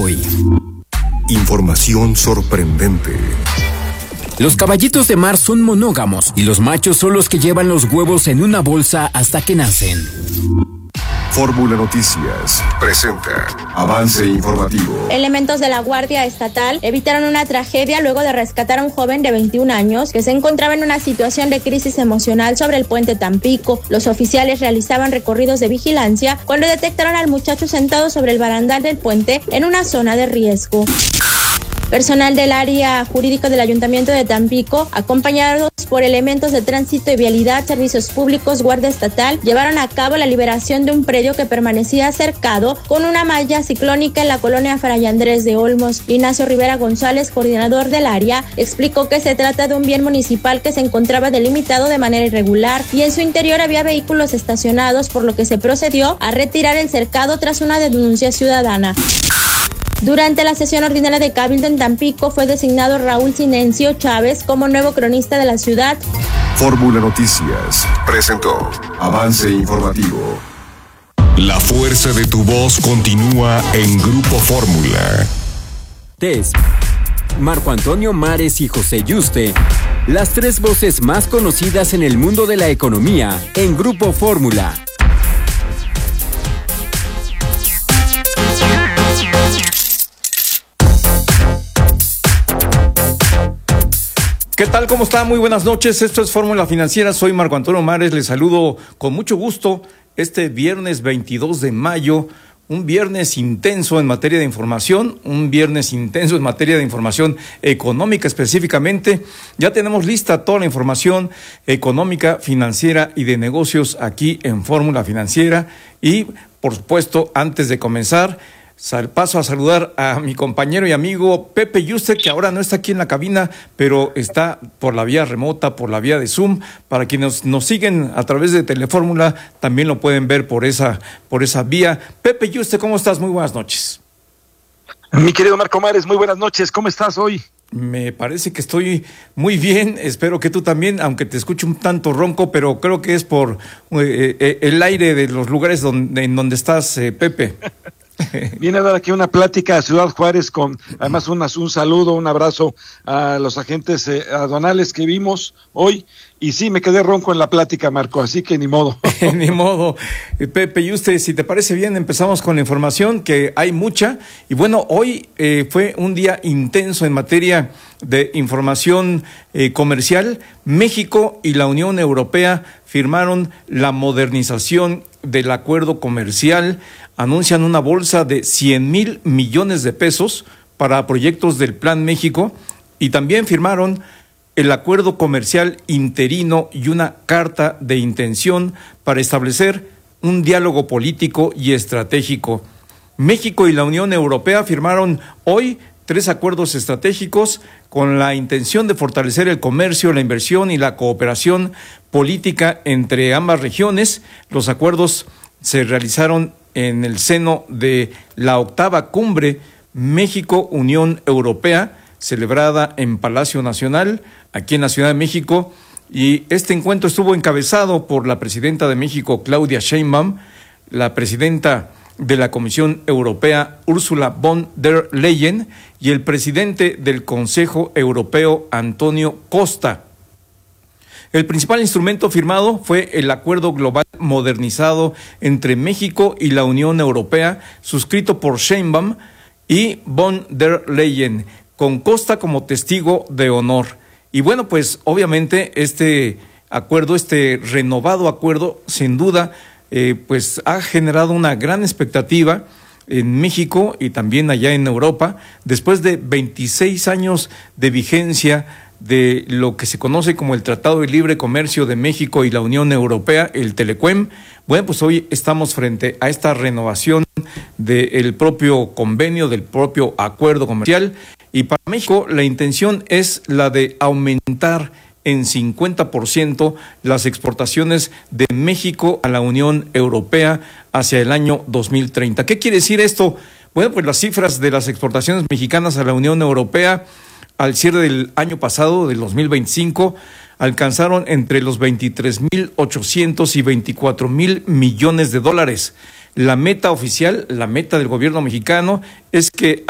hoy. Información sorprendente. Los caballitos de mar son monógamos y los machos son los que llevan los huevos en una bolsa hasta que nacen. Fórmula Noticias presenta avance informativo. Elementos de la Guardia Estatal evitaron una tragedia luego de rescatar a un joven de 21 años que se encontraba en una situación de crisis emocional sobre el puente Tampico. Los oficiales realizaban recorridos de vigilancia cuando detectaron al muchacho sentado sobre el barandal del puente en una zona de riesgo. Personal del área jurídica del Ayuntamiento de Tampico, acompañados por elementos de tránsito y vialidad, servicios públicos, Guardia Estatal, llevaron a cabo la liberación de un predio que permanecía cercado con una malla ciclónica en la colonia Fray Andrés de Olmos. Ignacio Rivera González, coordinador del área, explicó que se trata de un bien municipal que se encontraba delimitado de manera irregular y en su interior había vehículos estacionados, por lo que se procedió a retirar el cercado tras una denuncia ciudadana. Durante la sesión ordinaria de Cabildo en Tampico fue designado Raúl Sinencio Chávez como nuevo cronista de la ciudad. Fórmula Noticias presentó avance informativo. La fuerza de tu voz continúa en Grupo Fórmula. TES, Marco Antonio Mares y José Yuste, las tres voces más conocidas en el mundo de la economía en Grupo Fórmula. ¿Qué tal? ¿Cómo está? Muy buenas noches. Esto es Fórmula Financiera. Soy Marco Antonio Mares. Les saludo con mucho gusto este viernes 22 de mayo. Un viernes intenso en materia de información, un viernes intenso en materia de información económica específicamente. Ya tenemos lista toda la información económica, financiera y de negocios aquí en Fórmula Financiera. Y, por supuesto, antes de comenzar, paso a saludar a mi compañero y amigo Pepe Yuste, que ahora no está aquí en la cabina, pero está por la vía remota, por la vía de Zoom. Para quienes nos siguen a través de Telefórmula, también lo pueden ver por esa vía. Pepe Yuste, ¿cómo estás? Muy buenas noches. Mi querido Marco Mares, muy buenas noches. ¿Cómo estás hoy? Me parece que estoy muy bien, espero que tú también, aunque te escucho un tanto ronco, pero creo que es por el aire de los lugares en donde estás, Pepe. Viene a dar aquí una plática a Ciudad Juárez con además un saludo, un abrazo a los agentes aduanales que vimos hoy. Y sí, me quedé ronco en la plática, Marco, así que ni modo. Ni modo. Pepe, y usted, si te parece bien, empezamos con la información, que hay mucha. Y bueno, hoy fue un día intenso en materia de información comercial. México y la Unión Europea firmaron la modernización del acuerdo comercial. Anuncian una bolsa de 100,000 millones de pesos para proyectos del Plan México y también firmaron el acuerdo comercial interino y una carta de intención para establecer un diálogo político y estratégico. México y la Unión Europea firmaron hoy 3 acuerdos estratégicos con la intención de fortalecer el comercio, la inversión y la cooperación política entre ambas regiones. Los acuerdos se realizaron en el seno de la 8ª cumbre México-Unión Europea, celebrada en Palacio Nacional, aquí en la Ciudad de México, y este encuentro estuvo encabezado por la presidenta de México, Claudia Sheinbaum, la presidenta de la Comisión Europea, Ursula von der Leyen, y el presidente del Consejo Europeo, Antonio Costa. El principal instrumento firmado fue el Acuerdo Global Modernizado entre México y la Unión Europea, suscrito por Sheinbaum y von der Leyen, con Costa como testigo de honor. Y bueno, pues obviamente este acuerdo, este renovado acuerdo, sin duda, pues ha generado una gran expectativa en México y también allá en Europa, después de 26 años de vigencia de lo que se conoce como el Tratado de Libre Comercio de México y la Unión Europea, el TLECUEM. Bueno, pues hoy estamos frente a esta renovación del propio convenio, del propio acuerdo comercial, y para México la intención es la de aumentar en 50% las exportaciones de México a la Unión Europea hacia el año 2030. ¿Qué quiere decir esto? Bueno, pues las cifras de las exportaciones mexicanas a la Unión Europea al cierre del año pasado, del 2025, alcanzaron entre los 23,800 y 24,000 millones de dólares. La meta oficial, la meta del gobierno mexicano es que